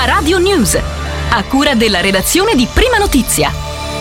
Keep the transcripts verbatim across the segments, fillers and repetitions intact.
Radio News, a cura della redazione di Prima Notizia.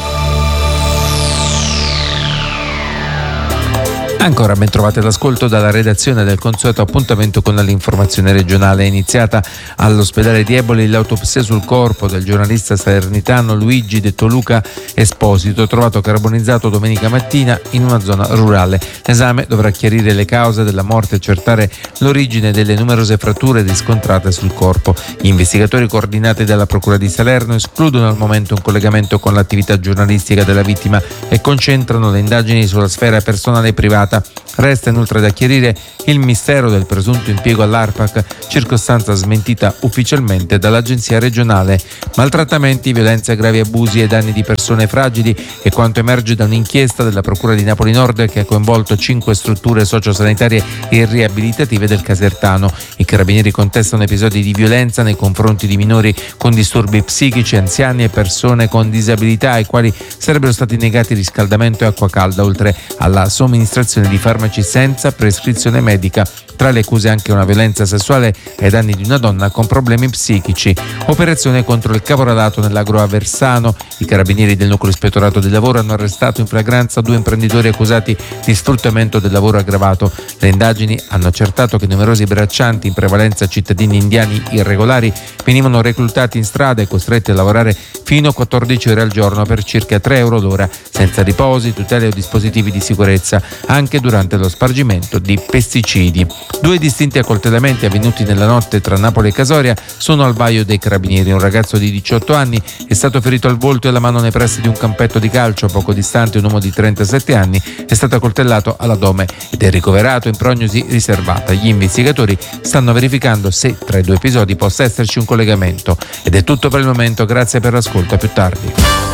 Ancora ben trovate l'ascolto dalla redazione del consueto appuntamento con l'informazione regionale. È iniziata all'ospedale di Eboli l'autopsia sul corpo del giornalista salernitano Luigi detto Luca Esposito, trovato carbonizzato domenica mattina in una zona rurale. L'esame dovrà chiarire le cause della morte e accertare l'origine delle numerose fratture riscontrate sul corpo. Gli investigatori coordinati dalla Procura di Salerno escludono al momento un collegamento con l'attività giornalistica della vittima e concentrano le indagini sulla sfera personale e privata. Resta inoltre da chiarire il mistero del presunto impiego all'ARPAC, circostanza smentita ufficialmente dall'agenzia regionale. Maltrattamenti, violenze, gravi abusi e danni di persone fragili è quanto emerge da un'inchiesta della Procura di Napoli Nord che ha coinvolto cinque strutture sociosanitarie e riabilitative del Casertano. I carabinieri contestano episodi di violenza nei confronti di minori con disturbi psichici, anziani e persone con disabilità ai quali sarebbero stati negati riscaldamento e acqua calda, oltre alla somministrazione di farmaci senza prescrizione medica. Tra le accuse anche una violenza sessuale ai danni di una donna con problemi psichici. Operazione contro il caporalato nell'agro aversano. I carabinieri del nucleo ispettorato del lavoro hanno arrestato in flagranza due imprenditori accusati di sfruttamento del lavoro aggravato. Le indagini hanno accertato che numerosi braccianti, in prevalenza cittadini indiani irregolari, venivano reclutati in strada e costretti a lavorare fino a quattordici ore al giorno per circa tre euro l'ora, senza riposi, tutele o dispositivi di sicurezza, anche durante lo spargimento di pesticidi. Due distinti accoltellamenti avvenuti nella notte tra Napoli e Casoria sono al vaglio dei carabinieri. Un ragazzo di diciotto anni è stato ferito al volto e alla mano nei pressi di un campetto di calcio. Poco distante un uomo di trentasette anni è stato accoltellato all'addome ed è ricoverato in prognosi riservata. Gli investigatori stanno verificando se tra i due episodi possa esserci un collegamento. Ed è tutto per il momento, grazie per l'ascolto, a più tardi.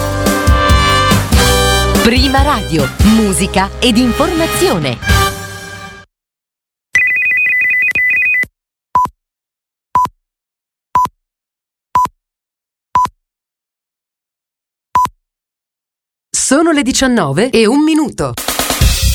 Prima Radio, musica ed informazione. Sono le diciannove e un minuto.